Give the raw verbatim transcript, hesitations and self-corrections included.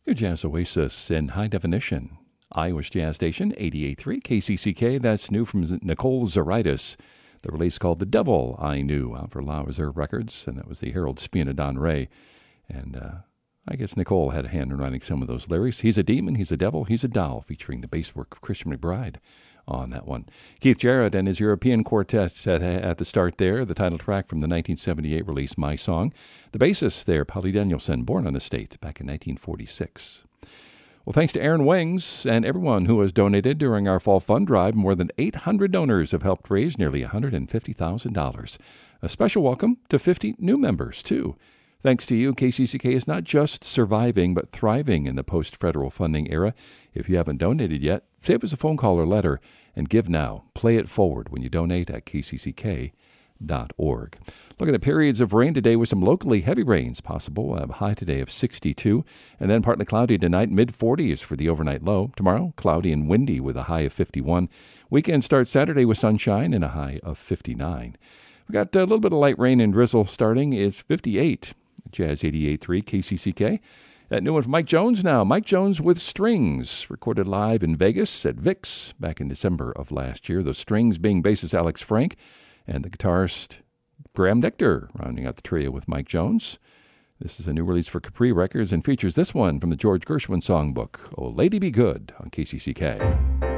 Your Jazz Oasis in high definition. Iowa's Jazz Station, eighty-eight point three K C C K. That's new from Nicole Zaritis. The release called The Devil I Knew, out for La Reserve Records, and that was the Harold Spina Don Ray. And uh, I guess Nicole had a hand in writing some of those lyrics. He's a demon, he's a devil, he's a doll, featuring the bass work of Christian McBride on that one. Keith Jarrett and his European quartet at, at the start there, the title track from the nineteen seventy-eight release, My Song. The bassist there, Polly Danielson, born on the state back in nineteen forty-six. Well, thanks to Aaron Wings and everyone who has donated during our fall fund drive. More than eight hundred donors have helped raise nearly one hundred fifty thousand dollars. A special welcome to fifty new members, too. Thanks to you, K C C K is not just surviving, but thriving in the post-federal funding era. If you haven't donated yet, save us a phone call or letter and give now. Play it forward when you donate at k c c k dot org. Looking at periods of rain today with some locally heavy rains possible. A high today of sixty-two, and then partly cloudy tonight, mid forties for the overnight low. Tomorrow, cloudy and windy with a high of fifty-one. Weekend starts Saturday with sunshine and a high of fifty-nine. We've got a little bit of light rain and drizzle starting. It's fifty-eight. Jazz eighty-eight point three K C C K. That new one from Mike Jones now. Mike Jones with Strings, recorded live in Vegas at Vic's back in December of last year. The strings being bassist Alex Frank and the guitarist Graham Decter, rounding out the trio with Mike Jones. This is a new release for Capri Records and features this one from the George Gershwin songbook, Oh Lady Be Good, on K C C K.